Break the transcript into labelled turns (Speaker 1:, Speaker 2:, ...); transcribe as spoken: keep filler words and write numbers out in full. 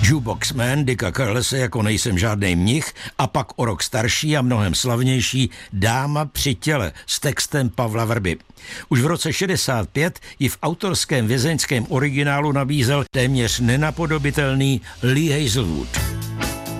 Speaker 1: Jukebox Man Dicka Carlese jako Nejsem žádnej mnich a pak o rok starší a mnohem slavnější Dáma při těle s textem Pavla Vrby. Už v roce šedesát pět ji v autorském vězeňském originálu nabízel téměř nenapodobitelný Lee Hazlewood.